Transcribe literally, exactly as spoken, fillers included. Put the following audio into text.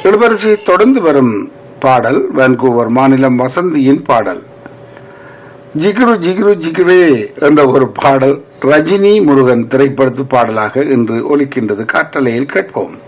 இளவரசி தொடர்ந்து வரும் பாடல் வான்கூவர் மாநிலம் வசந்தியின் பாடல் ஜிகிரு ஜிகிரு ஜிகிரே என்ற ஒரு பாடல் ரஜினி முருகன் திரைப்படத்து பாடலாக இன்று ஒலிக்கின்றது. காற்றலையில் கேட்போம்.